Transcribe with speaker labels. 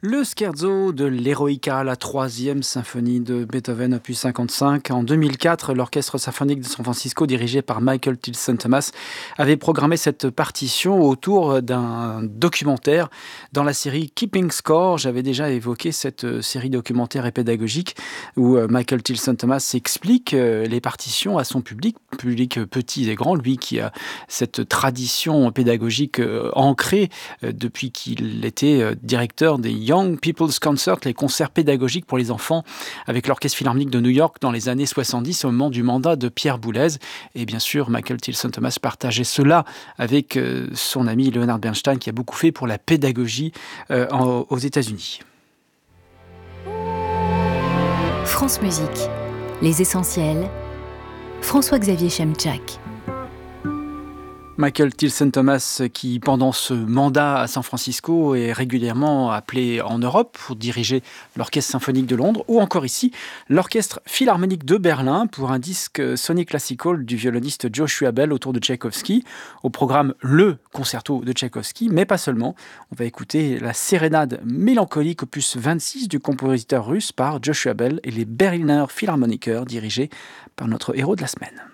Speaker 1: Le scherzo de l'Eroica, la troisième symphonie de Beethoven, opus 55. En 2004, l'Orchestre symphonique de San Francisco, dirigé par Michael Tilson Thomas, avait programmé cette partition autour d'un documentaire dans la série Keeping Score. J'avais déjà évoqué cette série documentaire et pédagogique où Michael Tilson Thomas explique les partitions à son public petit et grand, lui qui a cette tradition pédagogique ancrée depuis qu'il était directeur des Young People's Concert, les concerts pédagogiques pour les enfants avec l'Orchestre Philharmonique de New York dans les années 70 au moment du mandat de Pierre Boulez. Et bien sûr, Michael Tilson Thomas partageait cela avec son ami Leonard Bernstein qui a beaucoup fait pour la pédagogie aux États-Unis.
Speaker 2: France Musique, les essentiels, François-Xavier Chemchak.
Speaker 1: Michael Tilson Thomas qui, pendant ce mandat à San Francisco, est régulièrement appelé en Europe pour diriger l'Orchestre symphonique de Londres ou encore ici, l'Orchestre Philharmonique de Berlin pour un disque Sony Classical du violoniste Joshua Bell autour de Tchaïkovski. Au programme, le concerto de Tchaïkovski, mais pas seulement. On va écouter la sérénade mélancolique opus 26 du compositeur russe par Joshua Bell et les Berliner Philharmoniker dirigés par notre héros de la semaine.